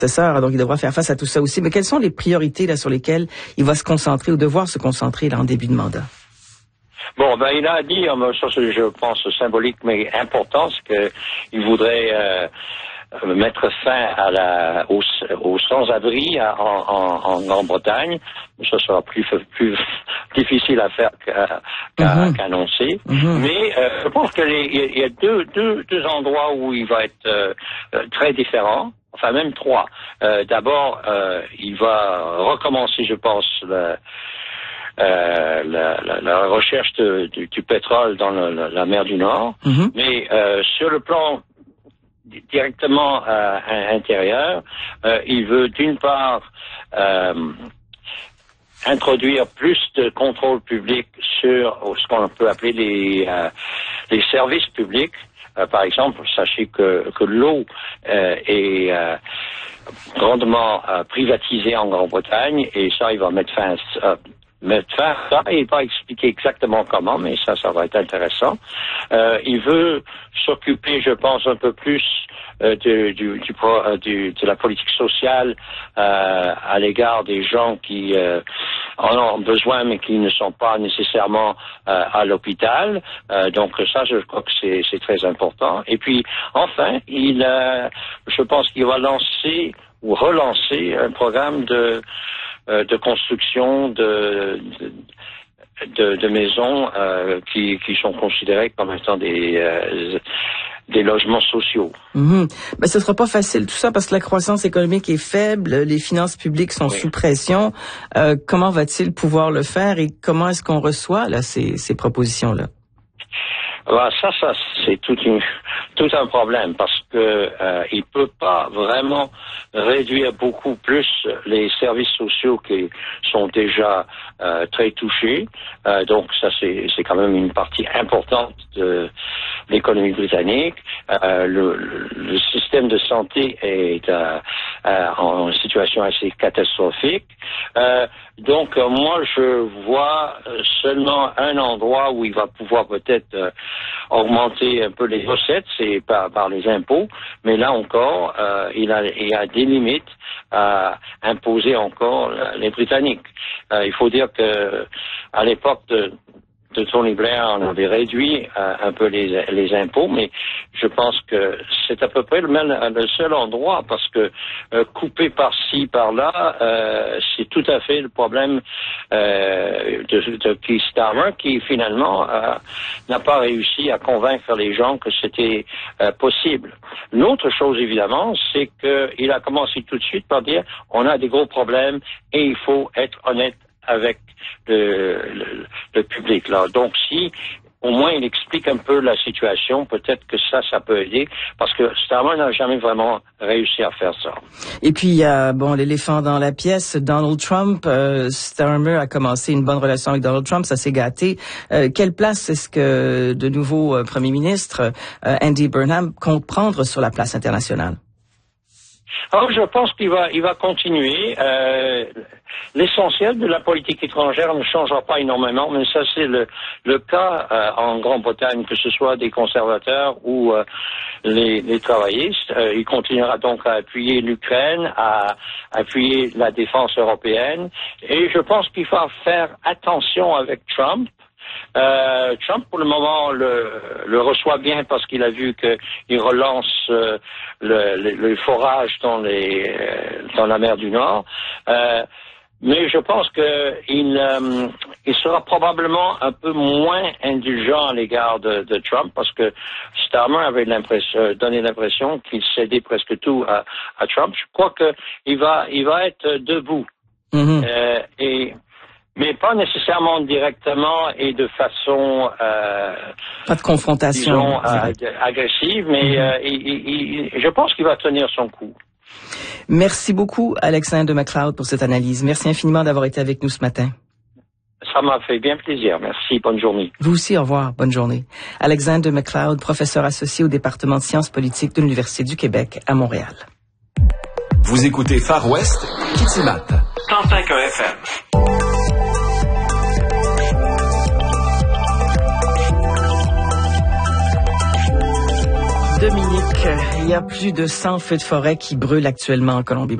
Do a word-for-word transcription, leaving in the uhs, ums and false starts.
Donc, il devra faire face à tout ça aussi. Mais quelles sont les priorités là sur lesquelles il va se concentrer ou devoir se concentrer là en début de mandat? Bon, ben il a dit, ça c'est, je pense, symbolique mais important, c'est qu'il voudrait euh, mettre fin à la, aux, aux sans-abri en, en, en Grande-Bretagne. Ça sera plus, plus difficile à faire qu'à, mm-hmm. qu'annoncer. Mm-hmm. Mais euh, je pense qu'il y, y a deux, deux, deux endroits où il va être euh, très différent. Enfin, même trois. Euh, d'abord, euh, il va recommencer, je pense, le, euh, la, la, la recherche de, du, du pétrole dans le, la, la mer du Nord. Mm-hmm. Mais euh, sur le plan directement euh, intérieur, euh, il veut d'une part euh, introduire plus de contrôle public sur ce qu'on peut appeler les, euh, les services publics. Euh, par exemple, sachez que, que l'eau euh, est euh, grandement euh, privatisée en Grande-Bretagne et ça, il va mettre fin à, euh, mettre fin à ça. Il va expliquer exactement comment, mais ça, ça va être intéressant. Euh, il veut s'occuper, je pense, un peu plus euh, du, du, du, euh, du, de la politique sociale euh, à l'égard des gens qui euh, en ont besoin, mais qui ne sont pas nécessairement euh, à l'hôpital. Euh, donc ça, je crois que c'est, c'est très important. Et puis, enfin, il, euh, je pense qu'il va lancer ou relancer un programme de euh, de construction de de, de, de maisons euh, qui, qui sont considérées comme étant des euh, des logements sociaux. Mm-hmm. Ben, ce sera pas facile tout ça parce que la croissance économique est faible, les finances publiques sont oui. sous pression. Euh, comment va-t-il pouvoir le faire et comment est-ce qu'on reçoit là ces, ces propositions-là? Ben, ça, ça, c'est tout, une, tout un problème parce que euh, il peut pas vraiment réduire beaucoup plus les services sociaux qui sont déjà euh, très touchés. Euh, donc ça, c'est, c'est quand même une partie importante de l'économie britannique. Euh, le, le système de santé est euh, euh, en situation assez catastrophique. Euh, donc euh, moi, je vois seulement un endroit où il va pouvoir peut-être euh, augmenter un peu les recettes, c'est par, par les impôts, mais là encore, euh, il, a, il a des limites à imposer encore les Britanniques. Euh, il faut dire que à l'époque de de Tony Blair, on avait réduit euh, un peu les, les impôts, mais je pense que c'est à peu près le, même, le seul endroit, parce que euh, couper par-ci, par-là, euh, c'est tout à fait le problème euh, de, de Keir Starmer, qui finalement euh, n'a pas réussi à convaincre les gens que c'était euh, possible. L'autre chose, évidemment, c'est qu'il a commencé tout de suite par dire on a des gros problèmes et il faut être honnête avec le, le, le public là. Donc si au moins il explique un peu la situation, peut-être que ça, ça peut aider, parce que Starmer n'a jamais vraiment réussi à faire ça. Et puis il y a bon l'éléphant dans la pièce, Donald Trump. Euh, Starmer a commencé une bonne relation avec Donald Trump, ça s'est gâté. Euh, quelle place est-ce que de nouveau euh, Premier ministre euh, Andy Burnham compte prendre sur la place internationale? Alors, je pense qu'il va, il va continuer. Euh, l'essentiel de la politique étrangère ne changera pas énormément, mais ça c'est le, le cas euh, en Grande-Bretagne, que ce soit des conservateurs ou euh, les, les travaillistes. Euh, il continuera donc à appuyer l'Ukraine, à appuyer la défense européenne, et je pense qu'il faut faire attention avec Trump. Euh, Trump, pour le moment, le, le reçoit bien parce qu'il a vu qu'il relance euh, le, le, le forage dans, les, euh, dans la mer du Nord. Euh, mais je pense qu'il euh, il sera probablement un peu moins indulgent à l'égard de, de Trump, parce que Starmer avait l'impression, donné l'impression qu'il cédait presque tout à, à Trump. Je crois qu'il va, il va être debout. Mm-hmm. Euh, et mais pas nécessairement directement et de façon euh, pas de confrontation disons, euh, agressive, mais mm-hmm. euh, il, il, je pense qu'il va tenir son coup. Merci beaucoup, Alexandre de MacLeod, pour cette analyse. Merci infiniment d'avoir été avec nous ce matin. Ça m'a fait bien plaisir. Merci. Bonne journée. Vous aussi, au revoir. Bonne journée. Alexandre de MacLeod, professeur associé au département de sciences politiques de l'Université du Québec à Montréal. Vous écoutez Far West, Kitimat, cent cinq F M. Dominique, il y a plus de cent feux de forêt qui brûlent actuellement en Colombie-Britannique.